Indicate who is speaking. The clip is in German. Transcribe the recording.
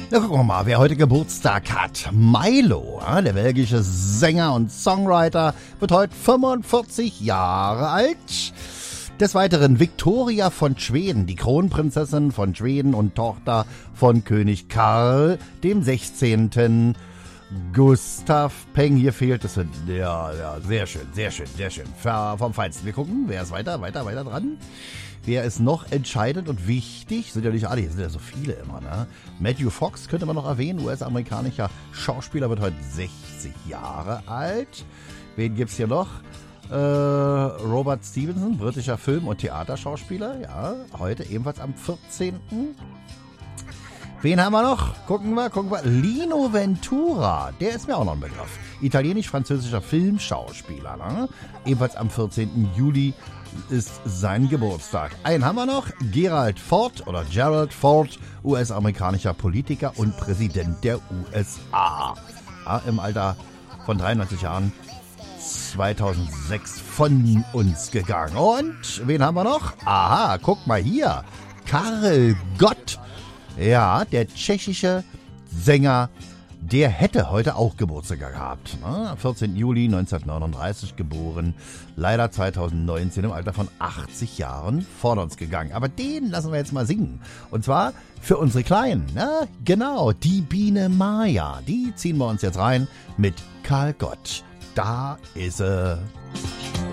Speaker 1: Na, gucken wir mal, wer heute Geburtstag hat. Milo, der belgische Sänger und Songwriter, wird heute 45 Jahre alt. Des Weiteren Victoria von Schweden, die Kronprinzessin von Schweden und Tochter von König Karl dem 16. Gustav Peng, hier fehlt es. Ja, sehr schön. Vom Feinsten. Wir gucken, wer ist weiter dran. Wer ist noch entscheidend und wichtig? Sind ja nicht alle, hier sind ja so viele immer, ne? Matthew Fox könnte man noch erwähnen, US-amerikanischer Schauspieler, wird heute 60 Jahre alt. Wen gibt's hier noch? Robert Stevenson, britischer Film- und Theaterschauspieler, ja, heute ebenfalls am 14. Wen haben wir noch? Gucken wir. Lino Ventura, der ist mir auch noch ein Begriff. Italienisch-französischer Filmschauspieler, ne? Ebenfalls am 14. Juli ist sein Geburtstag. Einen haben wir noch, Gerald Ford, US-amerikanischer Politiker und Präsident der USA. Ja, im Alter von 93 Jahren 2006 von uns gegangen. Und wen haben wir noch? Aha, guck mal hier. Karel Gott. Ja, der tschechische Sänger, der hätte heute auch Geburtstag gehabt. Am 14. Juli 1939 geboren, leider 2019 im Alter von 80 Jahren von uns gegangen. Aber den lassen wir jetzt mal singen. Und zwar für unsere Kleinen. Na, genau, die Biene Maya. Die ziehen wir uns jetzt rein mit Karel Gott. Da ist sie.